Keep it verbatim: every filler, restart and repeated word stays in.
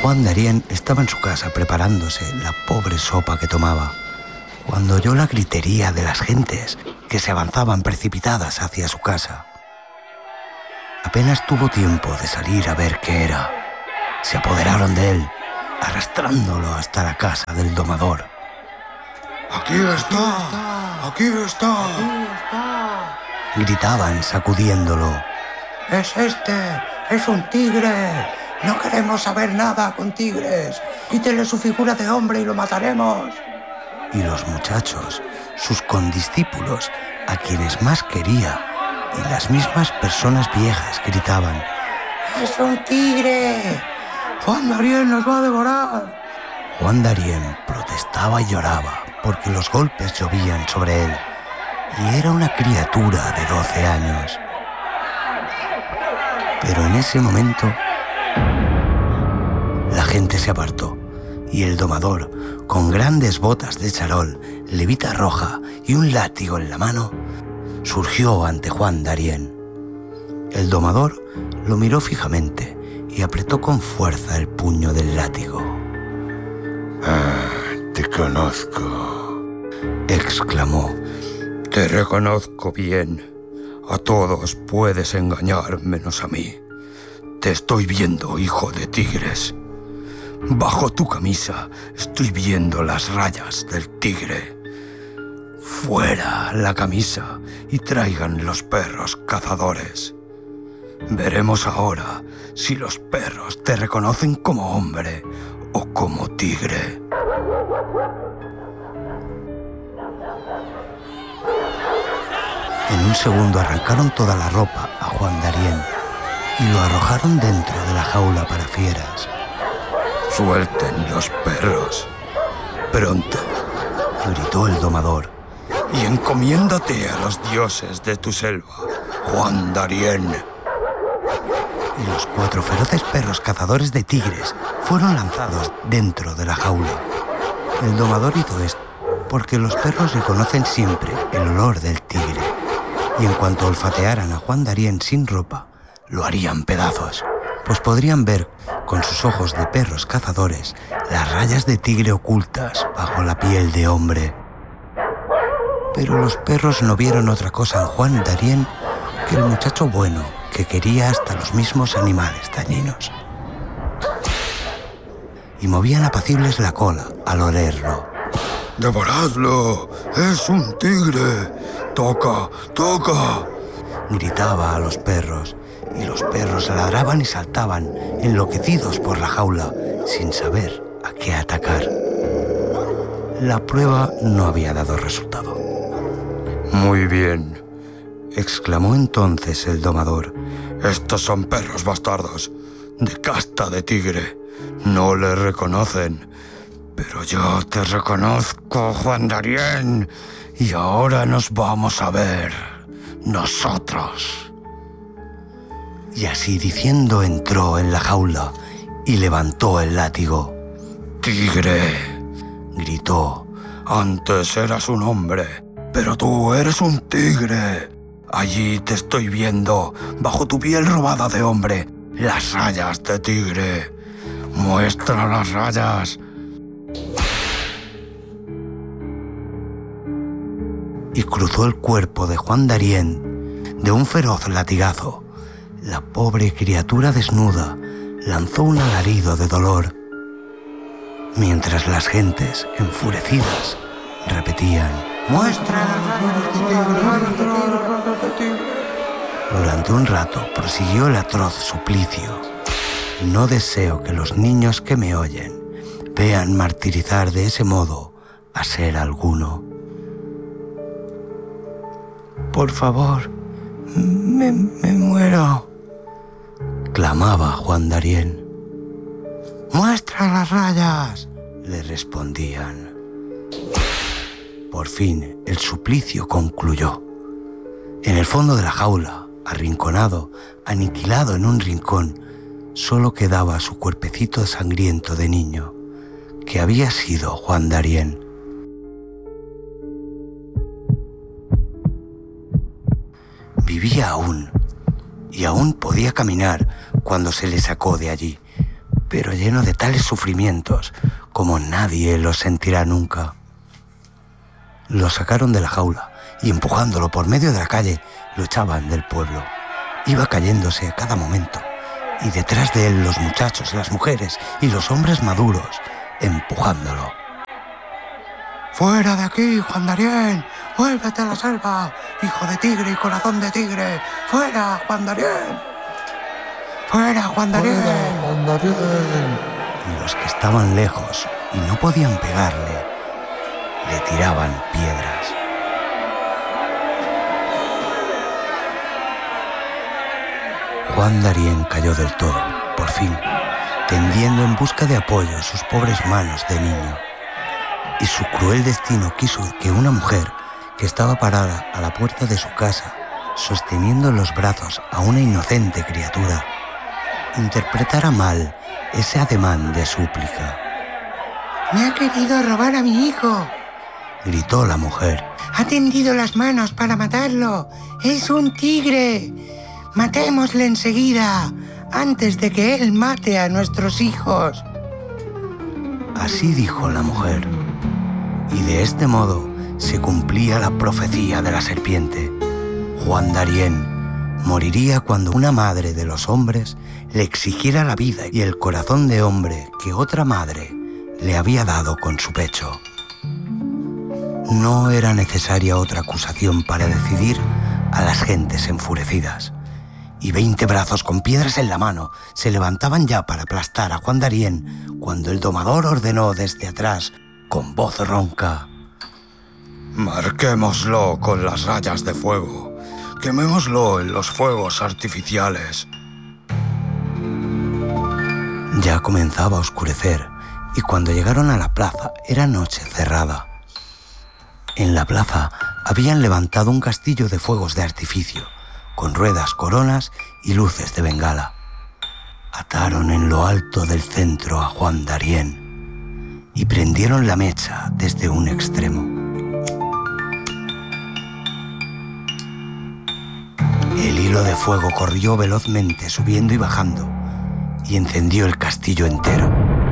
Juan Darien estaba en su casa preparándose la pobre sopa que tomaba, cuando oyó la gritería de las gentes que se avanzaban precipitadas hacia su casa. Apenas tuvo tiempo de salir a ver qué era. Se apoderaron de él, arrastrándolo hasta la casa del domador. ¡Aquí está! ¡Aquí está! Gritaban sacudiéndolo. ¡Es este! ¡Es un tigre! ¡No queremos saber nada con tigres! ¡Quítele su figura de hombre y lo mataremos! Y los muchachos, sus condiscípulos, a quienes más quería, y las mismas personas viejas gritaban: ¡Es un tigre! ¡Juan Darien nos va a devorar! Juan Darien protestaba y lloraba porque los golpes llovían sobre él, y era una criatura de doce años. Pero en ese momento, la gente se apartó, y el domador, con grandes botas de charol, levita roja y un látigo en la mano, surgió ante Juan Darien. El domador lo miró fijamente y apretó con fuerza el puño del látigo. Ah, te conozco, exclamó. Te reconozco bien. A todos puedes engañar menos a mí. Te estoy viendo, hijo de tigres. Bajo tu camisa estoy viendo las rayas del tigre. Fuera la camisa y traigan los perros cazadores. Veremos ahora si los perros te reconocen como hombre o como tigre. En un segundo arrancaron toda la ropa a Juan Darien y lo arrojaron dentro de la jaula para fieras. Suelten los perros. Pronto, gritó el domador. Y encomiéndate a los dioses de tu selva, Juan Darien. Y los cuatro feroces perros cazadores de tigres fueron lanzados dentro de la jaula. El domador hizo esto porque los perros reconocen siempre el olor del tigre, y en cuanto olfatearan a Juan Darien sin ropa, lo harían pedazos, pues podrían ver con sus ojos de perros cazadores las rayas de tigre ocultas bajo la piel de hombre. Pero los perros no vieron otra cosa en Juan Darien que el muchacho bueno que quería hasta los mismos animales dañinos. Y movían apacibles la cola al olerlo. ¡Devoradlo! ¡Es un tigre! ¡Toca! ¡Toca! Gritaba a los perros, y los perros ladraban y saltaban, enloquecidos por la jaula, sin saber a qué atacar. La prueba no había dado resultado. Muy bien, exclamó entonces el domador. Estos son perros bastardos, de casta de tigre. No le reconocen. Pero yo te reconozco, Juan Darien, y ahora nos vamos a ver, nosotros. Y así diciendo entró en la jaula y levantó el látigo. ¡Tigre!, gritó. Antes eras un hombre, pero tú eres un tigre. Allí te estoy viendo, bajo tu piel robada de hombre, las rayas de tigre. Muestra las rayas. Y cruzó el cuerpo de Juan Darien de un feroz latigazo. La pobre criatura desnuda lanzó un alarido de dolor, mientras las gentes, enfurecidas, repetían: ¡Muestra las rayas de tigre! Durante un rato prosiguió el atroz suplicio. No deseo que los niños que me oyen vean martirizar de ese modo a ser alguno. Por favor, me, me muero, clamaba Juan Darien. ¡Muestra las rayas!, le respondían. Por fin el suplicio concluyó. En el fondo de la jaula, arrinconado, aniquilado en un rincón, solo quedaba su cuerpecito sangriento de niño, que había sido Juan Darien. Vivía aún, y aún podía caminar cuando se le sacó de allí, pero lleno de tales sufrimientos como nadie los sentirá nunca. Lo sacaron de la jaula y empujándolo por medio de la calle lo echaban del pueblo. Iba cayéndose a cada momento y detrás de él los muchachos, las mujeres y los hombres maduros empujándolo. ¡Fuera de aquí, Juan Darien! ¡Vuélvete a la selva, hijo de tigre y corazón de tigre! ¡Fuera, Juan Darien! ¡Fuera, Juan Darien! ¡Fuera, Juan Darien! Y los que estaban lejos y no podían pegarle, le tiraban piedras. Juan Darien cayó del todo, por fin, tendiendo en busca de apoyo sus pobres manos de niño. Y su cruel destino quiso que una mujer que estaba parada a la puerta de su casa, sosteniendo en los brazos a una inocente criatura, interpretara mal ese ademán de súplica. ¡Me ha querido robar a mi hijo!, gritó la mujer. ¡Ha tendido las manos para matarlo! ¡Es un tigre! ¡Matémosle enseguida, antes de que él mate a nuestros hijos! Así dijo la mujer. Y de este modo se cumplía la profecía de la serpiente. Juan Darien moriría cuando una madre de los hombres le exigiera la vida y el corazón de hombre que otra madre le había dado con su pecho. No era necesaria otra acusación para decidir a las gentes enfurecidas. Y veinte brazos con piedras en la mano se levantaban ya para aplastar a Juan Darien cuando el domador ordenó desde atrás con voz ronca: marquémoslo con las rayas de fuego, quemémoslo en los fuegos artificiales. Ya comenzaba a oscurecer y cuando llegaron a la plaza era noche cerrada. En la plaza habían levantado un castillo de fuegos de artificio, con ruedas, coronas y luces de bengala. Ataron en lo alto del centro a Juan Darien y prendieron la mecha desde un extremo. El hilo de fuego corrió velozmente subiendo y bajando y encendió el castillo entero.